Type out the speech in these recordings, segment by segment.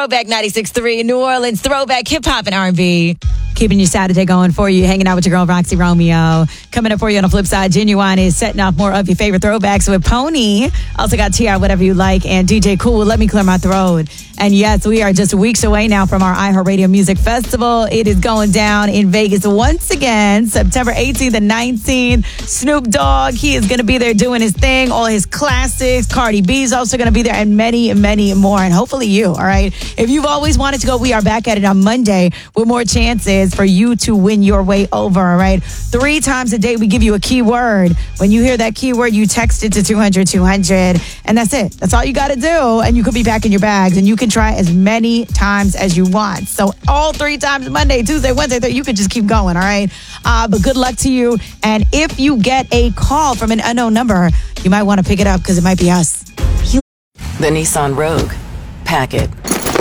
Throwback 96.3, New Orleans Throwback Hip Hop and R&B. Keeping your Saturday going for you, hanging out with your girl, Roxy Romeo. Coming up for you on the flip side, Genuine is setting off more of your favorite throwbacks with Pony. Also got TR, Whatever You Like, and DJ Cool, Let Me Clear My Throat. And yes, we are just weeks away now from our iHeartRadio Music Festival. It is going down in Vegas once again, September 18th and 19th. Snoop Dogg, he is going to be there doing his thing, all his classics. Cardi B is also going to be there, and many, many more. And hopefully you, all right? If you've always wanted to go, we are back at it on Monday with more chances for you to win your way over, all right? 3 times a day, we give you a keyword. When you hear that keyword, you text it to 200-200, and that's it. That's all you got to do, and you could be back in your bags, and you can try as many times as you want. So all 3 times, Monday, Tuesday, Wednesday, Thursday, you can just keep going, all right? But good luck to you, and if you get a call from an unknown number, you might want to pick it up because it might be us. The Nissan Rogue. Pack it.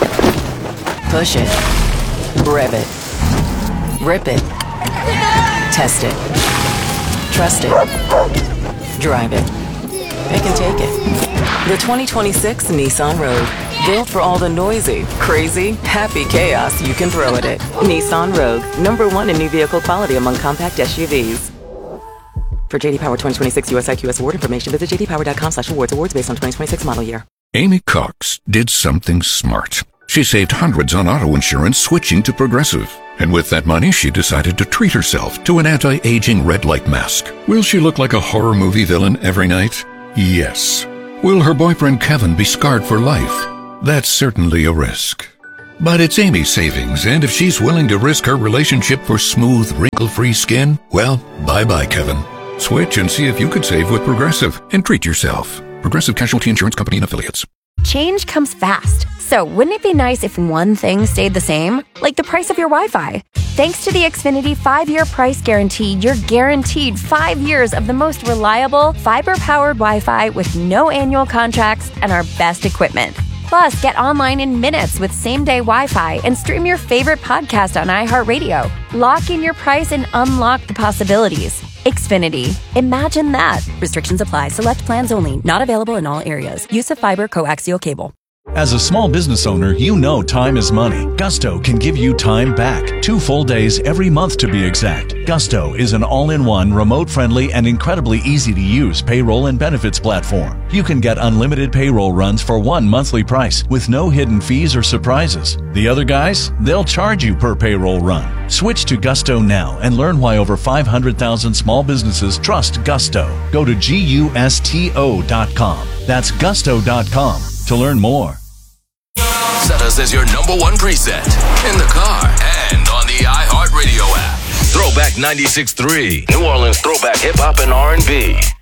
Push it. Rev it. Rip it. Test it. Trust it. Drive it. Pick and take it. The 2026 Nissan Rogue. Built for all the noisy, crazy, happy chaos you can throw at it. Nissan Rogue. #1 in new vehicle quality among compact SUVs. For JD Power 2026 US IQ award information, visit jdpower.com/awards. Awards based on 2026 model year. Amy Cox did something smart. She saved hundreds on auto insurance switching to Progressive. And with that money, she decided to treat herself to an anti-aging red light mask. Will she look like a horror movie villain every night? Yes. Will her boyfriend Kevin be scarred for life? That's certainly a risk. But it's Amy's savings, and if she's willing to risk her relationship for smooth, wrinkle-free skin, well, bye-bye, Kevin. Switch and see if you could save with Progressive and treat yourself. Progressive Casualty Insurance Company and Affiliates. Change comes fast. So wouldn't it be nice if one thing stayed the same? Like the price of your Wi-Fi. Thanks to the Xfinity 5-year price guarantee, you're guaranteed 5 years of the most reliable, fiber-powered Wi-Fi with no annual contracts and our best equipment. Plus, get online in minutes with same-day Wi-Fi and stream your favorite podcast on iHeartRadio. Lock in your price and unlock the possibilities. Xfinity. Imagine that. Restrictions apply. Select plans only. Not available in all areas. Use of fiber coaxial cable. As a small business owner, you know time is money. Gusto can give you time back. 2 full days every month to be exact. Gusto is an all-in-one, remote-friendly, and incredibly easy-to-use payroll and benefits platform. You can get unlimited payroll runs for one monthly price with no hidden fees or surprises. The other guys, they'll charge you per payroll run. Switch to Gusto now and learn why over 500,000 small businesses trust Gusto. Go to GUSTO.com. That's Gusto.com to learn more. Set us as your #1 preset in the car and on the iHeartRadio app. Throwback 96.3, New Orleans Throwback Hip Hop and R&B.